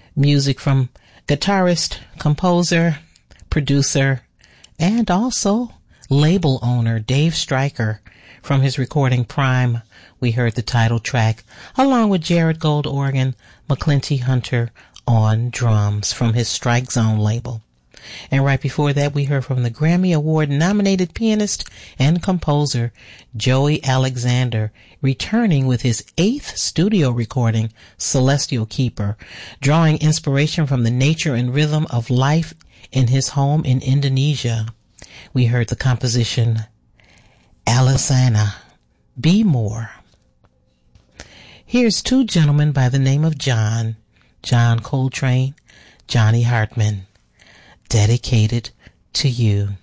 Music from guitarist, composer, producer, and also label owner Dave Stryker. From his recording Prime, we heard the title track, along with Jared Gold organ, McClinty Hunter on drums from his Strike Zone label. And right before that, we heard from the Grammy Award-nominated pianist and composer Joey Alexander, returning with his 8th studio recording, Celestial Keeper, drawing inspiration from the nature and rhythm of life in his home in Indonesia. We heard the composition Alisana, Be More. Here's two gentlemen by the name of John Coltrane, Johnny Hartman, dedicated to you.